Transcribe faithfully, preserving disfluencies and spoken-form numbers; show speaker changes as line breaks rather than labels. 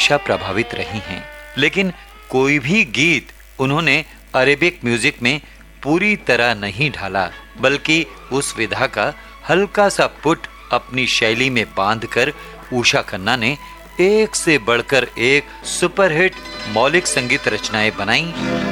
उषा प्रभावित रही हैं, लेकिन कोई भी गीत उन्होंने अरेबिक म्यूजिक में पूरी तरह नहीं ढाला, बल्कि उस विधा का हल्का सा पुट अपनी शैली में बांधकर उषा खन्ना ने एक से बढ़कर एक सुपरहिट मौलिक संगीत रचनाएं बनाई